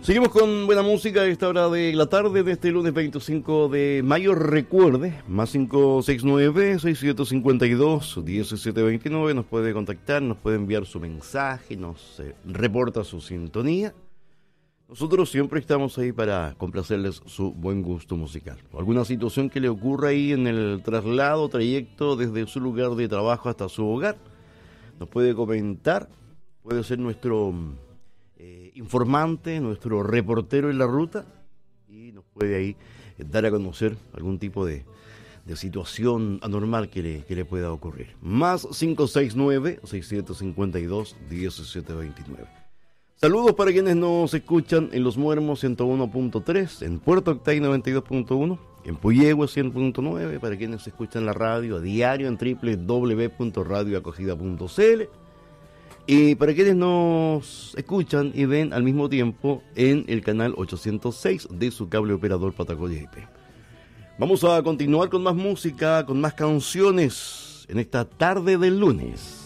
Seguimos con buena música a esta hora de la tarde de este lunes 25 de mayo. Recuerde, más 569-6752-1729. Nos puede contactar, nos puede enviar su mensaje, nos reporta su sintonía. Nosotros siempre estamos ahí para complacerles su buen gusto musical. Alguna situación que le ocurra ahí en el traslado, trayecto desde su lugar de trabajo hasta su hogar, nos puede comentar, puede ser nuestro informante, nuestro reportero en la ruta, y nos puede ahí dar a conocer algún tipo de situación anormal que le pueda ocurrir. Más 569-6752-1729. Saludos para quienes nos escuchan en Los Muermos 101.3, en Puerto Octay 92.1, en Puyehue 100.9, para quienes escuchan la radio a diario en www.radioacogida.cl, y para quienes nos escuchan y ven al mismo tiempo en el canal 806 de su cable operador Patagonia IP. Vamos a continuar con más música, con más canciones en esta tarde del lunes.